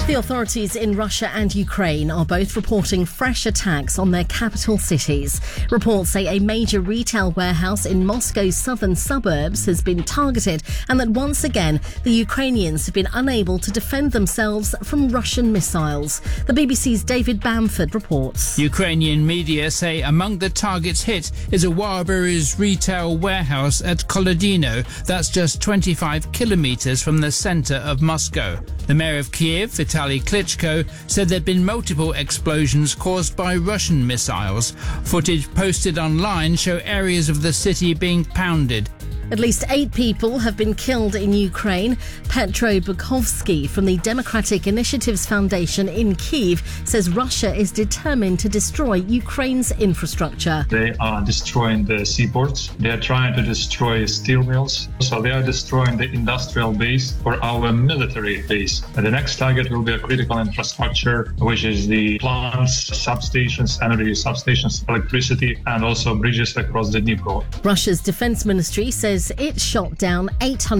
The authorities in Russia and Ukraine are both reporting fresh attacks on their capital cities. Reports say a major retail warehouse in Moscow's southern suburbs has been targeted and that once again the Ukrainians have been unable to defend themselves from Russian missiles. The BBC's David Bamford reports. Ukrainian media say among the targets hit is a Wildberries retail warehouse at Kolodino, that's just 25 kilometres from the centre of Moscow. The mayor of Kiev, Vitaly Klitschko, said there'd been multiple explosions caused by Russian missiles. Footage posted online show areas of the city being pounded. At least 8 people have been killed in Ukraine. Petro Bukovsky from the Democratic Initiatives Foundation in Kyiv says Russia is determined to destroy Ukraine's infrastructure. They are destroying the seaports. They are trying to destroy steel mills. So they are destroying the industrial base for our military base. And the next target will be a critical infrastructure, which is the plants, substations, energy substations, electricity, and also bridges across the Dnipro. Russia's defense ministry says it shot down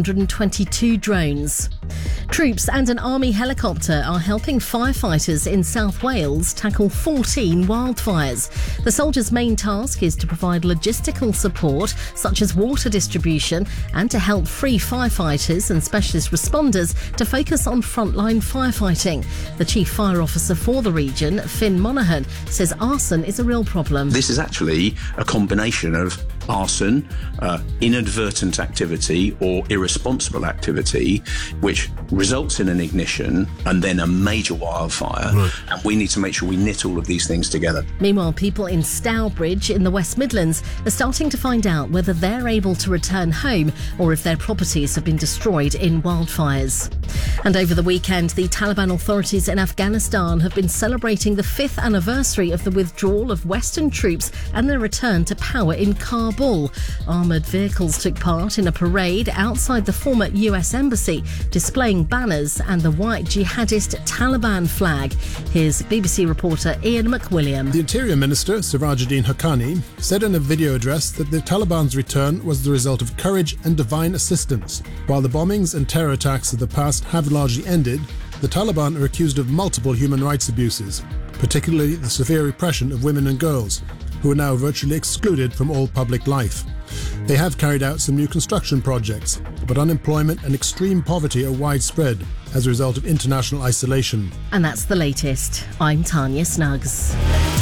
822 drones. Troops and an army helicopter are helping firefighters in South Wales tackle 14 wildfires. The soldiers' main task is to provide logistical support, such as water distribution, and to help free firefighters and specialist responders to focus on frontline firefighting. The chief fire officer for the region, Finn Monaghan, says arson is a real problem. This is actually a combination of arson, inadvertent activity or irresponsible activity, which results in an ignition and then a major wildfire. Right. And we need to make sure we knit all of these things together. Meanwhile, people in Stourbridge in the West Midlands are starting to find out whether they're able to return home or if their properties have been destroyed in wildfires. And over the weekend, the Taliban authorities in Afghanistan have been celebrating the 5th anniversary of the withdrawal of Western troops and their return to power in Kabul. Armoured vehicles took part in a parade outside the former US embassy, displaying banners and the white jihadist Taliban flag. Here's BBC reporter Ian McWilliam. The Interior Minister, Sirajuddin Haqqani, said in a video address that the Taliban's return was the result of courage and divine assistance. While the bombings and terror attacks of the past have largely ended, the Taliban are accused of multiple human rights abuses, particularly the severe repression of women and girls, who are now virtually excluded from all public life. They have carried out some new construction projects, but unemployment and extreme poverty are widespread as a result of international isolation. And that's the latest. I'm Tanya Snuggs.